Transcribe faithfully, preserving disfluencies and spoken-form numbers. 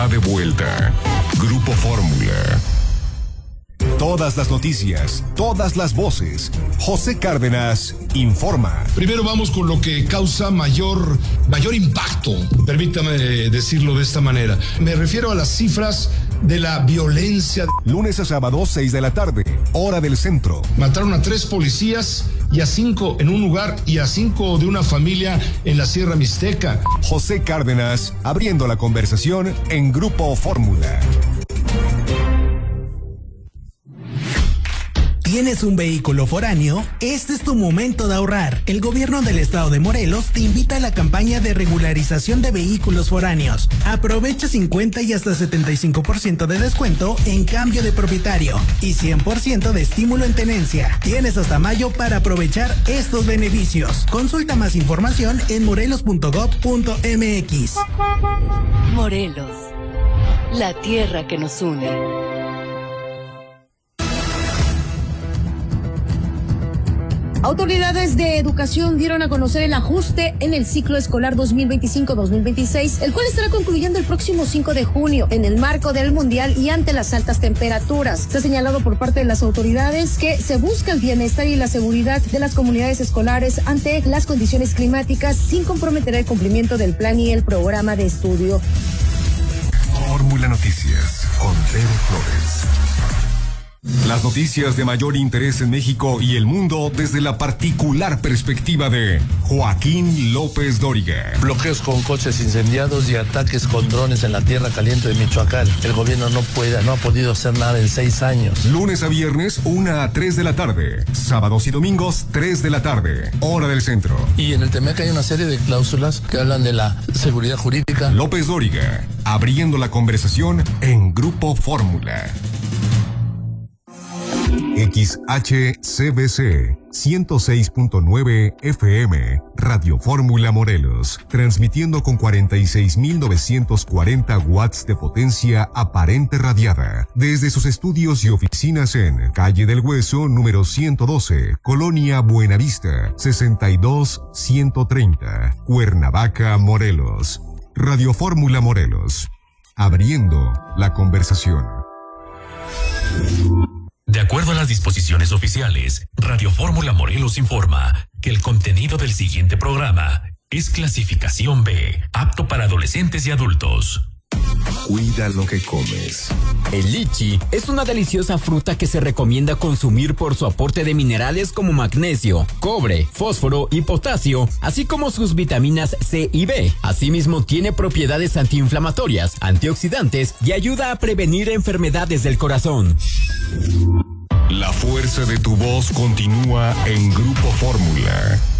De vuelta. Grupo Fórmula. Todas las noticias, todas las voces. José Cárdenas informa. Primero vamos con lo que causa mayor, mayor impacto, permítame decirlo de esta manera. Me refiero a las cifras de la violencia. Lunes a sábado, seis de la tarde, hora del centro. Mataron a tres policías y a cinco en un lugar y a cinco de una familia en la Sierra Mixteca. José Cárdenas abriendo la conversación en Grupo Fórmula. ¿Tienes un vehículo foráneo? Este es tu momento de ahorrar. El gobierno del estado de Morelos te invita a la campaña de regularización de vehículos foráneos. Aprovecha cincuenta y hasta setenta y cinco por ciento de descuento en cambio de propietario y cien por ciento de estímulo en tenencia. Tienes hasta mayo para aprovechar estos beneficios. Consulta más información en morelos punto gob punto mx. Morelos, la tierra que nos une. Autoridades de educación dieron a conocer el ajuste en el ciclo escolar dos mil veinticinco dos mil veintiséis, el cual estará concluyendo el próximo cinco de junio en el marco del Mundial y ante las altas temperaturas. Se ha señalado por parte de las autoridades que se busca el bienestar y la seguridad de las comunidades escolares ante las condiciones climáticas sin comprometer el cumplimiento del plan y el programa de estudio. Fórmula Noticias con Pedro Flores. Las noticias de mayor interés en México y el mundo desde la particular perspectiva de Joaquín López Dóriga. Bloqueos con coches incendiados y ataques con drones en la tierra caliente de Michoacán. El gobierno no puede, no ha podido hacer nada en seis años. Lunes a viernes, una a tres de la tarde. Sábados y domingos, tres de la tarde. Hora del centro. Y en el T M E C hay una serie de cláusulas que hablan de la seguridad jurídica. López Dóriga, abriendo la conversación en Grupo Fórmula. X H C B C ciento seis punto nueve F M, Radio Fórmula Morelos, transmitiendo con cuarenta y seis mil novecientos cuarenta watts de potencia aparente radiada, desde sus estudios y oficinas en Calle del Hueso, número ciento doce, Colonia Buenavista, sesenta y dos ciento treinta, Cuernavaca, Morelos. Radio Fórmula Morelos, abriendo la conversación. De acuerdo a las disposiciones oficiales, Radio Fórmula Morelos informa que el contenido del siguiente programa es clasificación B, apto para adolescentes y adultos. Cuida lo que comes. El lichi es una deliciosa fruta que se recomienda consumir por su aporte de minerales como magnesio, cobre, fósforo y potasio, así como sus vitaminas C y B. Asimismo, tiene propiedades antiinflamatorias, antioxidantes y ayuda a prevenir enfermedades del corazón. La fuerza de tu voz continúa en Grupo Fórmula.